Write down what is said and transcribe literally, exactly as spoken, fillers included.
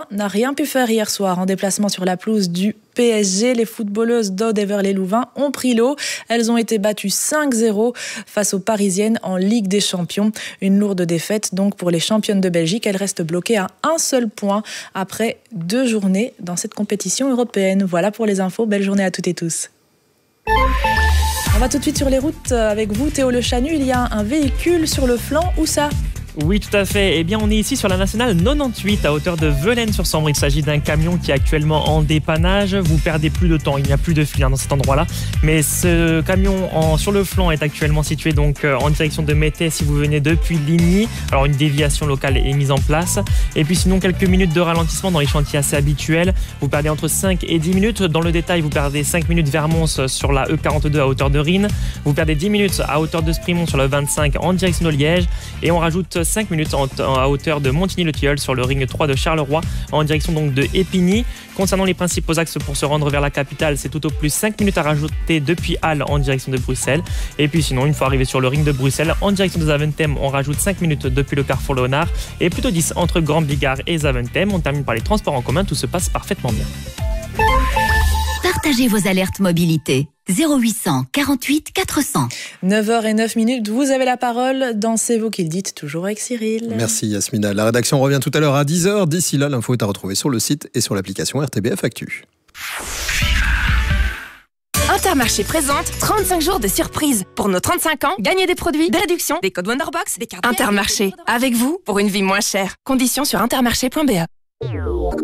n'a rien pu faire hier soir en déplacement sur la pelouse du P S G. Les footballeuses d'Aude Heverlee-Louvain ont pris l'eau. Elles ont été battues cinq zéro face aux Parisiennes en Ligue des Champions. Une lourde défaite donc pour les championnes de Belgique. Elles restent bloquées à un seul point après deux journées dans cette compétition européenne. Voilà pour les infos. Belle journée à toutes et tous. On va tout de suite sur les routes avec vous, Théo Le Chanu. Il y a un véhicule sur le flanc. Où ça ? Oui, tout à fait. Eh bien, on est ici sur la nationale quatre-vingt-dix-huit à hauteur de Velaines-sur-Sambre. Il s'agit d'un camion qui est actuellement en dépannage. Vous perdez plus de temps, il n'y a plus de fil hein, dans cet endroit-là. Mais ce camion en, sur le flanc est actuellement situé donc euh, en direction de Mété si vous venez depuis Ligny. Alors une déviation locale est mise en place. Et puis sinon, quelques minutes de ralentissement dans les chantiers assez habituels. Vous perdez entre cinq et dix minutes. Dans le détail, vous perdez cinq minutes vers Mons sur la E quarante-deux à hauteur de Rhine. Vous perdez dix minutes à hauteur de Sprimont sur la vingt-cinq en direction de Liège. Et on rajoute cinq minutes à hauteur de Montigny-le-Tilleul sur le ring trois de Charleroi en direction donc de Épigny. Concernant les principaux axes pour se rendre vers la capitale, c'est tout au plus cinq minutes à rajouter depuis Halle en direction de Bruxelles. Et puis sinon, une fois arrivé sur le ring de Bruxelles, en direction de Zaventem, on rajoute cinq minutes depuis le carrefour Léonard et plutôt dix entre Grand Bigard et Zaventem. On termine par les transports en commun, tout se passe parfaitement bien. Partagez vos alertes mobilité. zéro huit cent quarante-huit quatre cents. neuf heures zéro neuf minutes, vous avez la parole dans C'est vous qui le dites, toujours avec Cyril. Merci Yasmina. La rédaction revient tout à l'heure à dix heures. D'ici là, l'info est à retrouver sur le site et sur l'application R T B F Actu. Intermarché présente trente-cinq jours de surprise. Pour nos trente-cinq ans, gagnez des produits, des réductions, des codes Wonderbox, des cartes. Intermarché, avec vous pour une vie moins chère. Conditions sur intermarché point b e.